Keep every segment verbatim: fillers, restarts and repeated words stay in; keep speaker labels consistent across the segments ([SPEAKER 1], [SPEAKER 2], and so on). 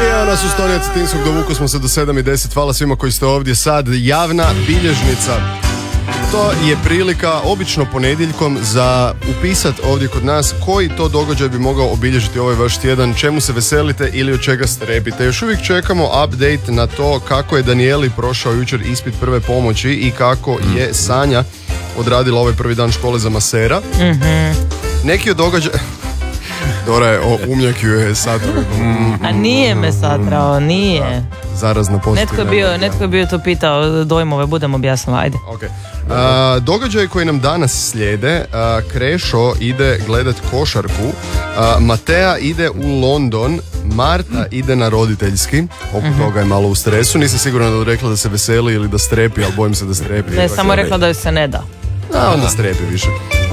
[SPEAKER 1] Evo nas u Stonija Cetinskog, dovuku smo se do sedam i deset. Hvala svima koji ste ovdje. Sad javna bilježnica. To je prilika, obično ponedjeljkom, za upisat ovdje kod nas koji to događaj bi mogao obilježiti ovaj vaš tjedan, čemu se veselite ili od čega strepite. Još uvijek čekamo update na to kako je Danijeli prošao jučer ispit prve pomoći i kako je Sanja odradila ovaj prvi dan škole za masera.
[SPEAKER 2] Mm-hmm.
[SPEAKER 1] Neki od događaja... Dora je, o, umnjak ju je satrao.
[SPEAKER 2] A nije me satrao, nije.
[SPEAKER 1] Zarazno pozitivno.
[SPEAKER 2] Netko je bio, netko je bio to pitao dojmove, budem objasnila, ajde.
[SPEAKER 1] Okay. Uh, događaj koji nam danas slijede, uh, Krešo ide gledat košarku, uh, Matea ide u London, Marta ide na roditeljski, oko mm-hmm. toga je malo u stresu, nisam siguran da je rekla da se veseli ili da strepi, ali bojim se da strepi.
[SPEAKER 2] Ne, samo rekla da joj se ne da.
[SPEAKER 1] A, onda strepi više.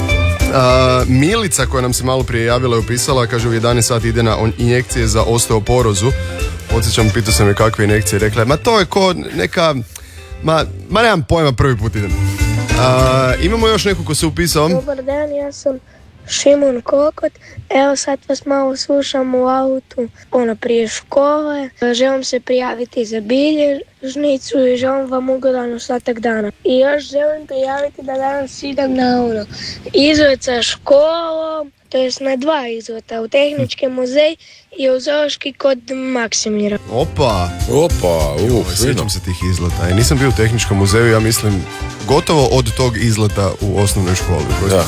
[SPEAKER 1] Uh, Milica koja nam se malo prije javila je upisala, kaže u jedanaest sati ide na injekcije za osteoporozu. Podsjećam, pitao sam je kakve injekcije, rekla je, ma to je ko neka, ma, ma nemam pojma, prvi put idem. Uh, imamo još neko ko se upisao.
[SPEAKER 3] Dobar dan, ja sam Šimon Kokot, evo sad vas malo slušam u autu, ono prije škole, želim se prijaviti za bilježnicu i želim vam ugodan ostatak dana. I još želim prijaviti da danas idem na ono izlet sa školom, to jest na dva izleta, u Tehnički muzej i u zoološki kod Maksimira.
[SPEAKER 1] Opa!
[SPEAKER 4] Opa, uf,
[SPEAKER 1] sjećam se tih izleta. Ja nisam bio u Tehničkom muzeju, ja mislim gotovo od tog izleta u osnovnoj školi.
[SPEAKER 4] Da.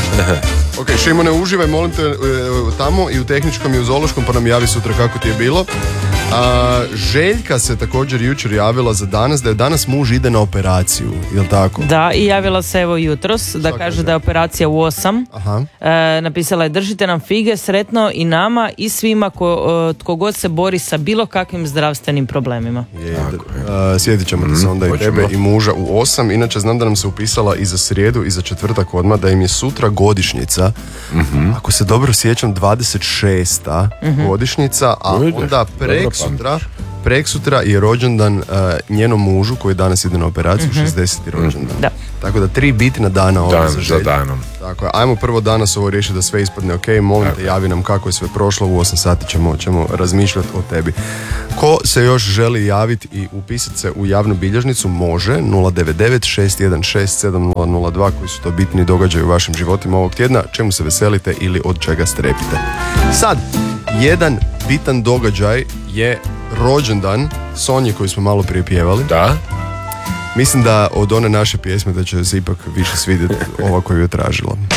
[SPEAKER 1] Ok, Šimone, uživaj, molim te tamo i u Tehničkom i u zoološkom, pa nam javi sutra kako ti je bilo. A, Željka se također jučer javila za danas, da je danas muž ide na operaciju, jel tako?
[SPEAKER 2] Da, i javila se evo jutros, da
[SPEAKER 1] Šta
[SPEAKER 2] kaže
[SPEAKER 1] kaže?
[SPEAKER 2] da je operacija u osam.
[SPEAKER 1] Aha.
[SPEAKER 2] E, napisala je, držite nam fige, sretno i nama i svima ko, tko god se bori sa bilo kakvim zdravstvenim problemima.
[SPEAKER 1] Je, uh, sjetit ćemo mm, se onda i tebe i muža u osam. Inače znam da nam se upisala i za srijedu i za četvrtak odmah, da im je sutra godišnjica. Mm-hmm. Ako se dobro sjećam, dvadeset šesta Mm-hmm. godišnjica, a Ujde, onda prek sutra, prek sutra je rođendan uh, njenom mužu koji danas ide na operaciju, mm-hmm. šezdeseti rođendan. Da. Tako da tri bitna dana ovdje
[SPEAKER 4] Dan
[SPEAKER 1] za Željku.
[SPEAKER 4] za danom.
[SPEAKER 1] Tako je, ajmo prvo danas ovo riješiti da sve ispadne ok, molim te, javi nam kako je sve prošlo, u osam sati ćemo, ćemo razmišljati o tebi. Ko se još želi javiti i upisati se u javnu bilježnicu, može, nula devet devet šest jedan šest sedam nula nula dva, koji su to bitni događaji u vašim životima ovog tjedna, čemu se veselite ili od čega strepite. Sad, jedan bitan događaj je rođendan Sonje koju smo malo prije pjevali.
[SPEAKER 4] Da.
[SPEAKER 1] Mislim da od one naše pjesme da će se ipak više svidjeti ova koju je tražila.